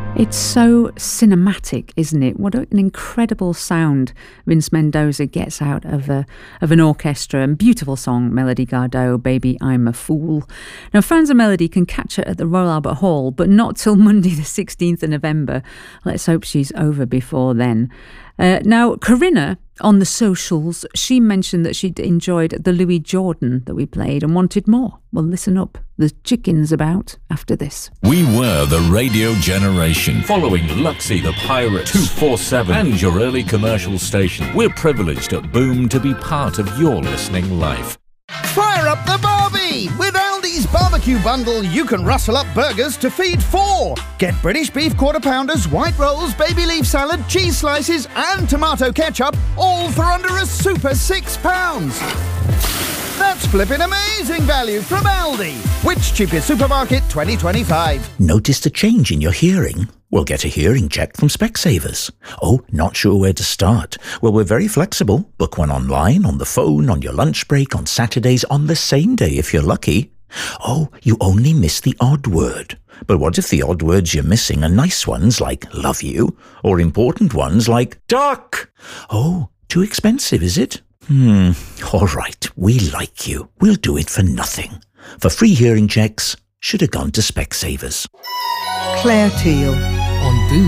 It's so cinematic, isn't it? What an incredible sound Vince Mendoza gets out of an orchestra. And beautiful song, Melody Gardot, Baby I'm a Fool. Now, fans of Melody can catch her at the Royal Albert Hall, but not till Monday the 16th of November. Let's hope she's over before then. Now, Corinna, on the socials, she mentioned that she'd enjoyed the Louis Jordan that we played and wanted more. Well, listen up. The chicken's about after this. We were the radio generation, following Luxy the Pirate, 247 and your early commercial station. We're privileged at Boom to be part of your listening life. Fire up the Barbie! With Aldi's barbecue bundle, you can rustle up burgers to feed 4. Get British beef quarter pounders, white rolls, baby leaf salad, cheese slices and tomato ketchup, all for under a super £6. That's flipping amazing value from Aldi. Which cheapest supermarket 2025? Noticed a change in your hearing? Well, get a hearing check from Specsavers. Oh, not sure where to start? Well, we're very flexible. Book one online, on the phone, on your lunch break, on Saturdays, on the same day if you're lucky. Oh, you only miss the odd word. But what if the odd words you're missing are nice ones like love you, or important ones like duck? Oh, too expensive, is it? All right, we like you. We'll do it for nothing. For free hearing checks, should have gone to Specsavers. Claire Teal. On Boom